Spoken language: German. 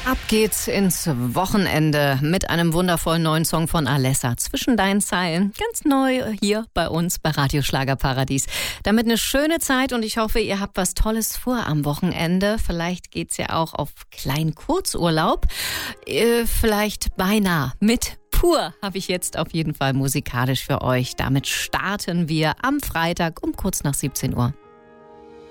Ab geht's ins Wochenende mit einem wundervollen neuen Song von Alessa. Zwischen deinen Zeilen. Ganz neu hier bei uns bei Radio Schlagerparadies. Damit eine schöne Zeit und ich hoffe, ihr habt was Tolles vor am Wochenende. Vielleicht geht's ja auch auf kleinen Kurzurlaub. Vielleicht beinahe mit Pur habe ich jetzt auf jeden Fall musikalisch für euch. Damit starten wir am Freitag um kurz nach 17 Uhr.